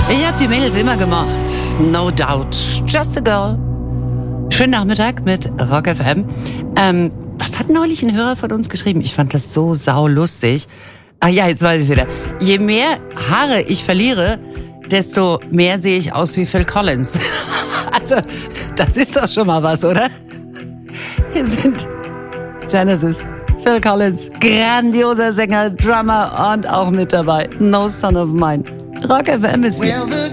Ich habe die Mädels immer gemocht. No doubt. Just a girl. Schönen Nachmittag mit Rock FM. Was hat neulich ein Hörer von uns geschrieben? Ich fand das so saulustig. Ach ja, jetzt weiß ich wieder. Je mehr Haare ich verliere, desto mehr sehe ich aus wie Phil Collins. Also, das ist doch schon mal was, oder? Hier sind Genesis, Phil Collins, grandioser Sänger, Drummer und auch mit dabei No Son of Mine. Rock FM ist hier.